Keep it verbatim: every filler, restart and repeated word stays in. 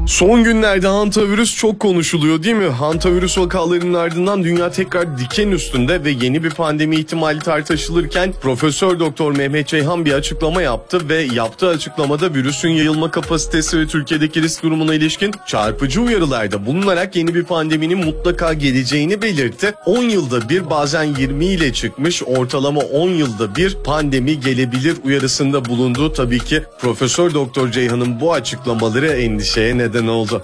Son günlerde hantavirüs çok konuşuluyor değil mi? Hantavirüs vakalarının ardından dünya tekrar diken üstünde ve yeni bir pandemi ihtimali tartışılırken Profesör Doktor Mehmet Ceyhan bir açıklama yaptı ve yaptığı açıklamada virüsün yayılma kapasitesi ve Türkiye'deki risk durumuna ilişkin çarpıcı uyarılarda bulunarak yeni bir pandeminin mutlaka geleceğini belirtti. on yılda bir, bazen yirmi ile çıkmış, ortalama on yılda bir pandemi gelebilir uyarısında bulundu. Tabii ki Profesör Doktor Ceyhan'ın bu açıklamaları endişeye neden oldu.